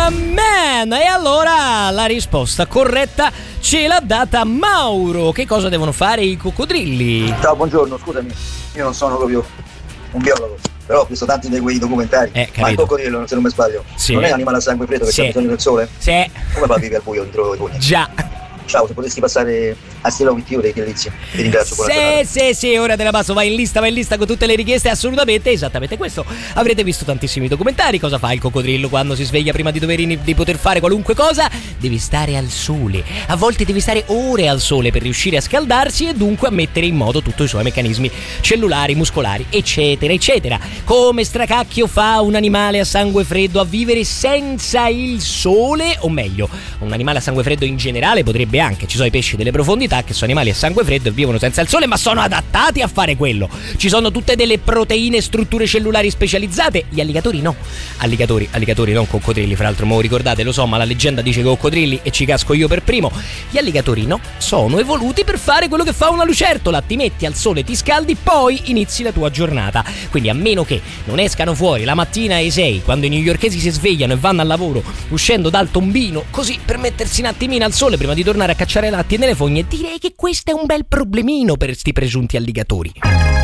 Man. E allora la risposta corretta ce l'ha data Mauro. Che cosa devono fare i coccodrilli? Ciao, buongiorno, scusami, io non sono proprio un biologo, però ho visto tanti di quei documentari. Ma il coccodrillo, se non mi sbaglio, sì, non è un animale a sangue freddo che sì, ha bisogno del sole? Sì. Come fa a vivere al buio dentro i pugni? Già. Ciao, se potessi passare a Stella With You dei Delizia. Ti ringrazio. Sì, ora te la passo, vai in lista con tutte le richieste, assolutamente, esattamente questo. Avrete visto tantissimi documentari. Cosa fa il coccodrillo quando si sveglia prima di poter fare qualunque cosa? Devi stare al sole. A volte devi stare ore al sole per riuscire a scaldarsi e dunque a mettere in moto tutti i suoi meccanismi cellulari, muscolari, eccetera, eccetera. Come stracacchio fa un animale a sangue freddo a vivere senza il sole? O meglio, un animale a sangue freddo in generale potrebbe anche, ci sono i pesci delle profondità che sono animali a sangue freddo e vivono senza il sole, ma sono adattati a fare quello. Ci sono tutte delle proteine e strutture cellulari specializzate. Gli alligatori no. Alligatori non coccodrilli, fra l'altro, me lo ricordate, lo so, ma la leggenda dice coccodrilli e ci casco io per primo. Gli alligatori no, sono evoluti per fare quello che fa una lucertola: ti metti al sole, ti scaldi, poi inizi la tua giornata. Quindi a meno che non escano fuori la mattina alle 6, quando i newyorkesi si svegliano e vanno al lavoro, uscendo dal tombino, così per mettersi un attimino al sole prima di tornare a cacciare latti nelle fogne, direi che questo è un bel problemino per sti presunti alligatori.